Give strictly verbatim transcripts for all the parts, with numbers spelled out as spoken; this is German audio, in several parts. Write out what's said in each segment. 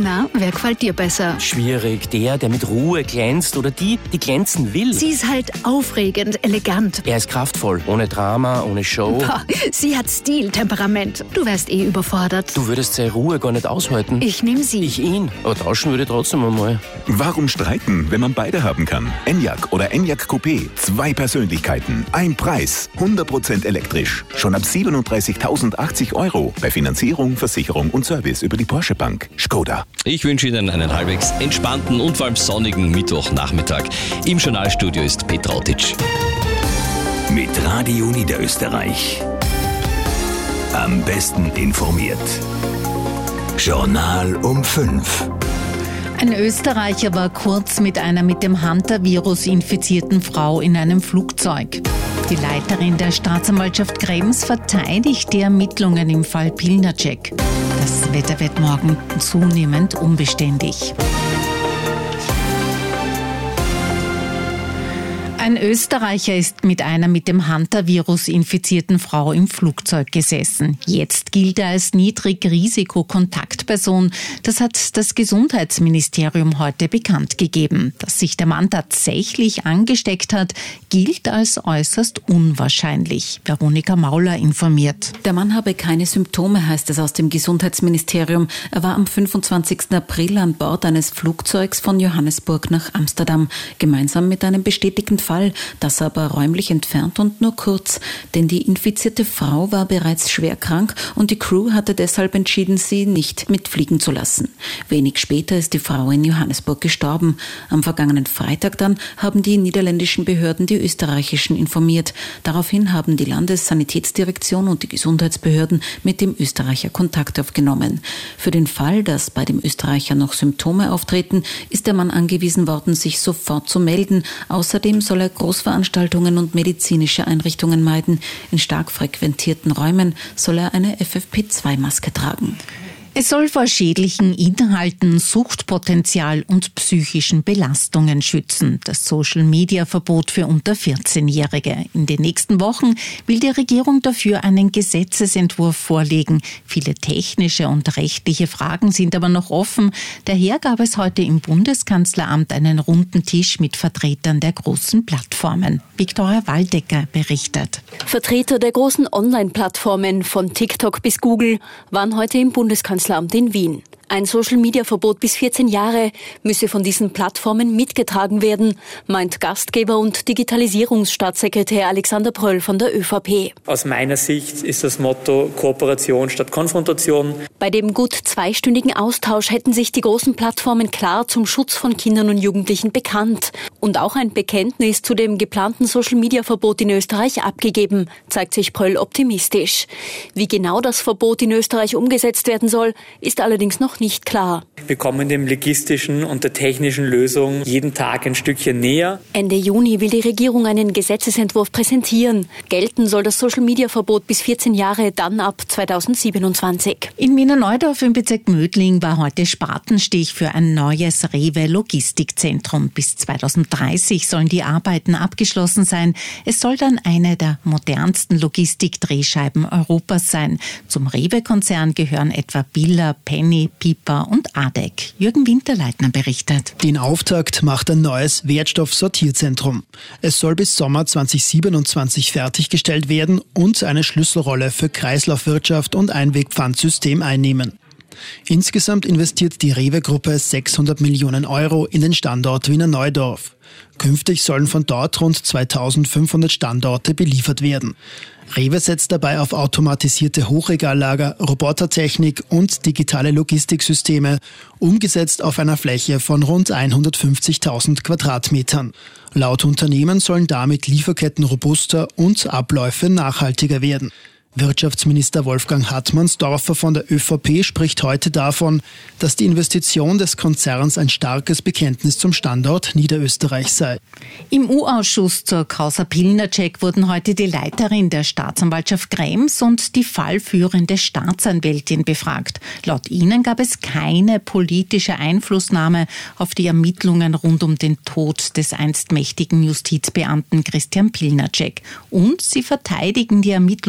Na, wer gefällt dir besser? Schwierig. Der, der mit Ruhe glänzt oder die, die glänzen will. Sie ist halt aufregend, elegant. Er ist kraftvoll. Ohne Drama, ohne Show. Boah, sie hat Stil, Temperament. Du wärst eh überfordert. Du würdest seine Ruhe gar nicht aushalten. Ich nehm sie. Ich ihn. Aber tauschen würde trotzdem einmal. Warum streiten, wenn man beide haben kann? Enyaq oder Enyaq Coupé. Zwei Persönlichkeiten, ein Preis. hundert Prozent elektrisch. Schon ab siebenunddreißigtausendachtzig Euro. Bei Finanzierung, Versicherung und Service über die Porsche Bank. Skoda. Ich wünsche Ihnen einen halbwegs entspannten und vor allem sonnigen Mittwochnachmittag. Im Journalstudio ist Petra Ottitsch. Mit Radio Niederösterreich. Am besten informiert. Journal um fünf. Ein Österreicher war kurz mit einer mit dem Hunter-Virus infizierten Frau in einem Flugzeug. Die Leiterin der Staatsanwaltschaft Krems verteidigt die Ermittlungen im Fall Pilnacek. Das Wetter wird morgen zunehmend unbeständig. Ein Österreicher ist mit einer mit dem Hunter-Virus infizierten Frau im Flugzeug gesessen. Jetzt gilt er als Niedrigrisiko-Kontaktperson. Das hat das Gesundheitsministerium heute bekannt gegeben. Dass sich der Mann tatsächlich angesteckt hat, gilt als äußerst unwahrscheinlich. Veronika Mauler informiert. Der Mann habe keine Symptome, heißt es aus dem Gesundheitsministerium. Er war am fünfundzwanzigsten April an Bord eines Flugzeugs von Johannesburg nach Amsterdam, gemeinsam mit einem bestätigten Fall. Das aber räumlich entfernt und nur kurz, denn die infizierte Frau war bereits schwer krank und die Crew hatte deshalb entschieden, sie nicht mitfliegen zu lassen. Wenig später ist die Frau in Johannesburg gestorben. Am vergangenen Freitag dann haben die niederländischen Behörden die österreichischen informiert. Daraufhin haben die Landessanitätsdirektion und die Gesundheitsbehörden mit dem Österreicher Kontakt aufgenommen. Für den Fall, dass bei dem Österreicher noch Symptome auftreten, ist der Mann angewiesen worden, sich sofort zu melden. Außerdem soll er Großveranstaltungen und medizinische Einrichtungen meiden. In stark frequentierten Räumen soll er eine F F P zwei Maske tragen. Es soll vor schädlichen Inhalten, Suchtpotenzial und psychischen Belastungen schützen. Das Social-Media-Verbot für unter vierzehnjährige. In den nächsten Wochen will die Regierung dafür einen Gesetzesentwurf vorlegen. Viele technische und rechtliche Fragen sind aber noch offen. Daher gab es heute im Bundeskanzleramt einen runden Tisch mit Vertretern der großen Plattformen. Viktoria Waldecker berichtet. Vertreter der großen Online-Plattformen von TikTok bis Google waren heute im Bundeskanzleramt in Wien. Ein Social-Media-Verbot bis vierzehn Jahre müsse von diesen Plattformen mitgetragen werden, meint Gastgeber und Digitalisierungsstaatssekretär Alexander Pröll von der ÖVP. Aus meiner Sicht ist das Motto Kooperation statt Konfrontation. Bei dem gut zweistündigen Austausch hätten sich die großen Plattformen klar zum Schutz von Kindern und Jugendlichen bekannt und auch ein Bekenntnis zu dem geplanten Social-Media-Verbot in Österreich abgegeben, zeigt sich Pröll optimistisch. Wie genau das Verbot in Österreich umgesetzt werden soll, ist allerdings noch nicht klar. Wir kommen dem logistischen und der technischen Lösung jeden Tag ein Stückchen näher. Ende Juni will die Regierung einen Gesetzesentwurf präsentieren. Gelten soll das Social-Media-Verbot bis vierzehn Jahre, dann ab zweitausendsiebenundzwanzig. In Wiener Neudorf im Bezirk Mödling war heute Spatenstich für ein neues Rewe-Logistikzentrum. Bis zweitausenddreißig sollen die Arbeiten abgeschlossen sein. Es soll dann eine der modernsten Logistikdrehscheiben Europas sein. Zum Rewe-Konzern gehören etwa Billa, Penny, Piper und Adec. Jürgen Winterleitner berichtet. Den Auftakt macht ein neues Wertstoffsortierzentrum. Es soll bis Sommer zweitausendsiebenundzwanzig fertiggestellt werden und eine Schlüsselrolle für Kreislaufwirtschaft und Einwegpfandsystem einnehmen. Insgesamt investiert die Rewe-Gruppe sechshundert Millionen Euro in den Standort Wiener Neudorf. Künftig sollen von dort rund zweitausendfünfhundert Standorte beliefert werden. Rewe setzt dabei auf automatisierte Hochregallager, Robotertechnik und digitale Logistiksysteme, umgesetzt auf einer Fläche von rund hundertfünfzigtausend Quadratmetern. Laut Unternehmen sollen damit Lieferketten robuster und Abläufe nachhaltiger werden. Wirtschaftsminister Wolfgang Hartmannsdorfer von der ÖVP spricht heute davon, dass die Investition des Konzerns ein starkes Bekenntnis zum Standort Niederösterreich sei. Im U-Ausschuss zur Causa Pilnacek wurden heute die Leiterin der Staatsanwaltschaft Krems und die fallführende Staatsanwältin befragt. Laut ihnen gab es keine politische Einflussnahme auf die Ermittlungen rund um den Tod des einst mächtigen Justizbeamten Christian Pilnacek. Und sie verteidigen die Ermittlungsarbeit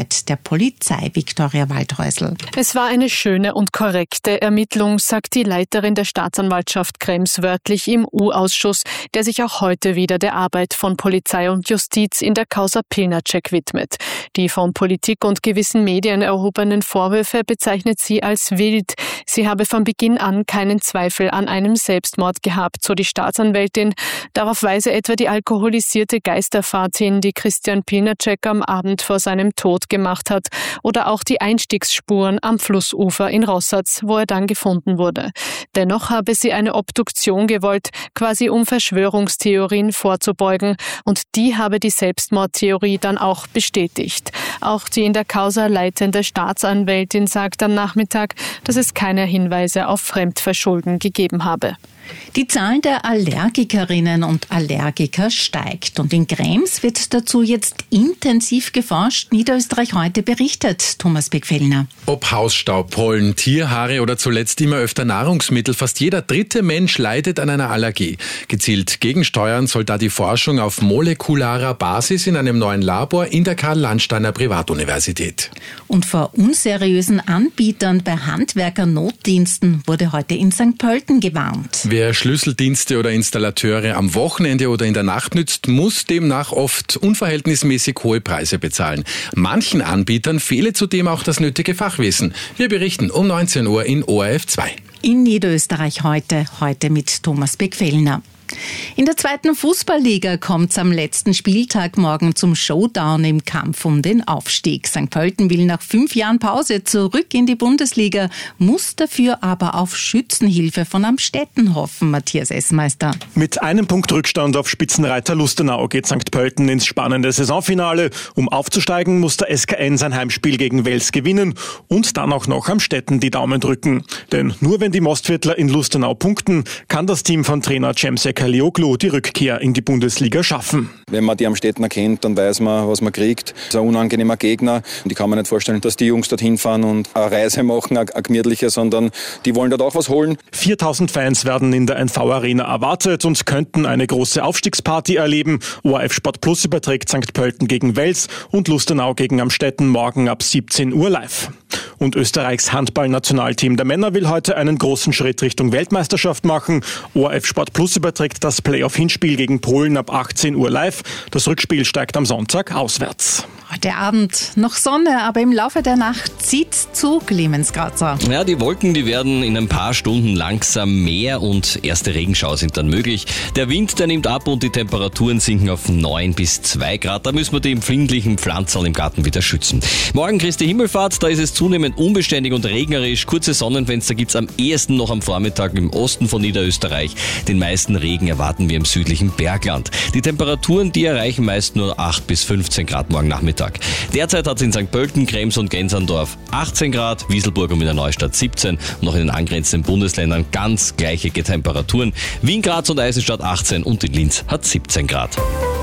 Arbeit der Polizei, Viktoria Waldhäusl. Es war eine schöne und korrekte Ermittlung, sagt die Leiterin der Staatsanwaltschaft Krems wörtlich im U-Ausschuss, der sich auch heute wieder der Arbeit von Polizei und Justiz in der Causa Pilnacek widmet. Die von Politik und gewissen Medien erhobenen Vorwürfe bezeichnet sie als wild. Sie habe von Beginn an keinen Zweifel an einem Selbstmord gehabt, so die Staatsanwältin. Darauf weise etwa die alkoholisierte Geisterfahrt hin, die Christian Pilnacek am Abend vor seinem Tod gemacht hat, oder auch die Einstiegsspuren am Flussufer in Rossatz, wo er dann gefunden wurde. Dennoch habe sie eine Obduktion gewollt, quasi um Verschwörungstheorien vorzubeugen, und die habe die Selbstmordtheorie dann auch bestätigt. Auch die in der Causa leitende Staatsanwältin sagt am Nachmittag, dass es keine Hinweise auf Fremdverschulden gegeben habe. Die Zahl der Allergikerinnen und Allergiker steigt und in Krems wird dazu jetzt intensiv geforscht. Niederösterreich heute berichtet. Thomas Beckfellner. Ob Hausstaub, Pollen, Tierhaare oder zuletzt immer öfter Nahrungsmittel, fast jeder dritte Mensch leidet an einer Allergie. Gezielt gegensteuern soll da die Forschung auf molekularer Basis in einem neuen Labor in der Karl-Landsteiner Privatuniversität. Und vor unseriösen Anbietern bei Handwerker-Notdiensten wurde heute in Sankt Pölten gewarnt. Wer Schlüsseldienste oder Installateure am Wochenende oder in der Nacht nützt, muss demnach oft unverhältnismäßig hohe Preise bezahlen. Manchen Anbietern fehle zudem auch das nötige Fachwissen. Wir berichten um neunzehn Uhr in O R F zwei. In Niederösterreich heute, heute mit Thomas Beckfellner. In der zweiten Fußballliga kommt es am letzten Spieltag morgen zum Showdown im Kampf um den Aufstieg. Sankt Pölten will nach fünf Jahren Pause zurück in die Bundesliga, muss dafür aber auf Schützenhilfe von Amstetten hoffen, Matthias Essmeister. Mit einem Punkt Rückstand auf Spitzenreiter Lustenau geht Sankt Pölten ins spannende Saisonfinale. Um aufzusteigen, muss der S K N sein Heimspiel gegen Wels gewinnen und dann auch noch Amstetten die Daumen drücken. Denn nur wenn die Mostviertler in Lustenau punkten, kann das Team von Trainer Cemsek Kalioglu die Rückkehr in die Bundesliga schaffen. Wenn man die Amstettener kennt, dann weiß man, was man kriegt. Das ist ein unangenehmer Gegner. Und ich kann mir nicht vorstellen, dass die Jungs dorthin fahren und eine Reise machen, eine gemütliche, sondern die wollen dort auch was holen. viertausend Fans werden in der N V-Arena erwartet und könnten eine große Aufstiegsparty erleben. O R F Sport Plus überträgt Sankt Pölten gegen Wels und Lustenau gegen Amstetten morgen ab siebzehn Uhr live. Und Österreichs Handball-Nationalteam der Männer will heute einen großen Schritt Richtung Weltmeisterschaft machen. O R F Sport Plus überträgt das Playoff-Hinspiel gegen Polen ab achtzehn Uhr live. Das Rückspiel steigt am Sonntag auswärts. Heute Abend noch Sonne, aber im Laufe der Nacht zieht's zu, Clemens Grazer. Ja, die Wolken, die werden in ein paar Stunden langsam mehr und erste Regenschauer sind dann möglich. Der Wind, der nimmt ab und die Temperaturen sinken auf neun bis zwei Grad. Da müssen wir die empfindlichen Pflanzen im Garten wieder schützen. Morgen Christi Himmelfahrt, da ist es zunehmend unbeständig und regnerisch. Kurze Sonnenfenster gibt's am ehesten noch am Vormittag im Osten von Niederösterreich. Den meisten Regen erwarten wir im südlichen Bergland. Die Temperaturen, die erreichen meist nur acht bis fünfzehn Grad morgen Nachmittag. Derzeit hat es in Sankt Pölten, Krems und Gensandorf achtzehn Grad, Wieselburg und Wiener Neustadt siebzehn und noch in den angrenzenden Bundesländern ganz gleiche Temperaturen. Wien, Graz und Eisenstadt achtzehn und in Linz hat siebzehn Grad.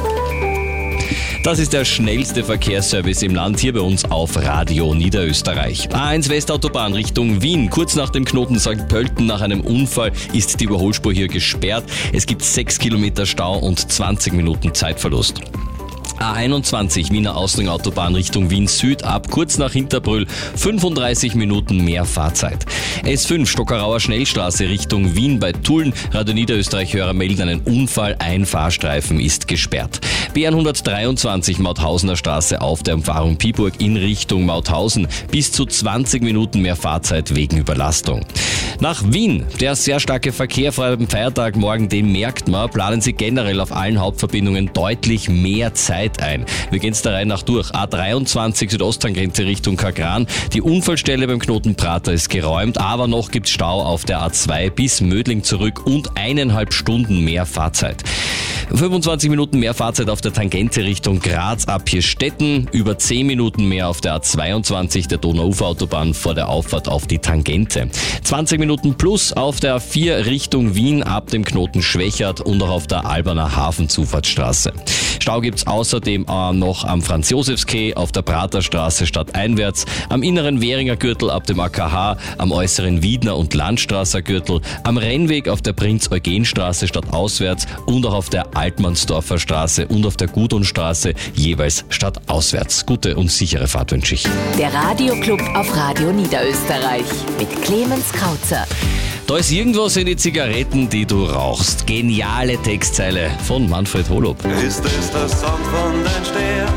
Das ist der schnellste Verkehrsservice im Land, hier bei uns auf Radio Niederösterreich. A eins Westautobahn Richtung Wien. Kurz nach dem Knoten Sankt Pölten nach einem Unfall ist die Überholspur hier gesperrt. Es gibt sechs Kilometer Stau und zwanzig Minuten Zeitverlust. A einundzwanzig Wiener Ausringautobahn Richtung Wien Süd ab kurz nach Hinterbrüll, fünfunddreißig Minuten mehr Fahrzeit. S fünf Stockerauer Schnellstraße Richtung Wien bei Tulln. Radio Niederösterreich-Hörer melden einen Unfall, ein Fahrstreifen ist gesperrt. B hundertdreiundzwanzig Mauthausener Straße auf der Umfahrung Piburg in Richtung Mauthausen, bis zu zwanzig Minuten mehr Fahrzeit wegen Überlastung. Nach Wien, der sehr starke Verkehr vor dem Feiertag morgen, den merkt man, planen Sie generell auf allen Hauptverbindungen deutlich mehr Zeit ein. Wir gehen es der Reihe nach durch. A dreiundzwanzig Südosttangente Richtung Kagran. Die Unfallstelle beim Knoten Prater ist geräumt, aber noch gibt's Stau auf der A zwei bis Mödling zurück und eineinhalb Stunden mehr Fahrzeit. fünfundzwanzig Minuten mehr Fahrzeit auf der Tangente Richtung Graz ab Hirstetten, über zehn Minuten mehr auf der A zweiundzwanzig der Donauuferautobahn vor der Auffahrt auf die Tangente. zwanzig Minuten plus auf der A vier Richtung Wien ab dem Knoten Schwächert und auch auf der Alberner Hafenzufahrtsstraße. Stau gibt's außerdem äh, noch am Franz-Josefs-Quai, auf der Praterstraße stadteinwärts, am inneren Währinger Gürtel ab dem A K H, am äußeren Wiedner und Landstrasser Gürtel, am Rennweg auf der Prinz-Eugen-Straße stadtauswärts und auch auf der Altmannsdorfer Straße und auf der Gudrunstraße jeweils stadtauswärts. Gute und sichere Fahrt wünsche ich. Der Radioclub auf Radio Niederösterreich mit Clemens Krauzer. Da ist irgendwas in die Zigaretten, die du rauchst. Geniale Textzeile von Manfred Holub. Ist es das Song von dein Stern,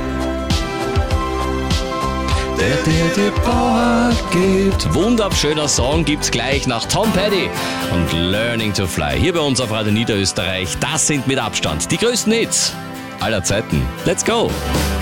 der dir die Power gibt? Wunderschöner Song gibt's gleich nach Tom Petty und Learning to Fly. Hier bei uns auf Radio Niederösterreich. Das sind mit Abstand die größten Hits aller Zeiten. Let's go!